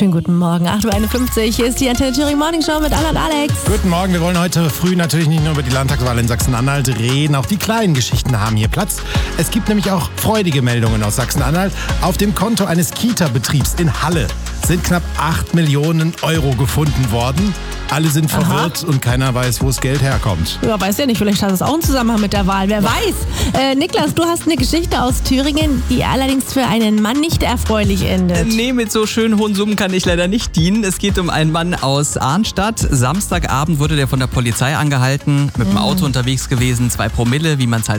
Schönen guten Morgen, 8.51 Uhr. Hier ist die Antenne Thüringen Morning Show mit Anna und Alex. Guten Morgen, wir wollen heute früh natürlich nicht nur über die Landtagswahl in Sachsen-Anhalt reden, auch die kleinen Geschichten haben hier Platz. Es gibt nämlich auch freudige Meldungen aus Sachsen-Anhalt. Auf dem Konto eines Kita-Betriebs in Halle sind knapp 8 Millionen Euro gefunden worden. Alle sind verwirrt und keiner weiß, wo das Geld herkommt. Ja, weiß ja nicht, vielleicht hat es auch einen Zusammenhang mit der Wahl, wer weiß. Niklas, du hast eine Geschichte aus Thüringen, die allerdings für einen Mann nicht erfreulich endet. Nee, mit so schönen hohen Summen kann ich leider nicht dienen. Es geht um einen Mann aus Arnstadt. Samstagabend wurde der von der Polizei angehalten, mit dem Auto unterwegs gewesen, 2 Promille, wie man es halt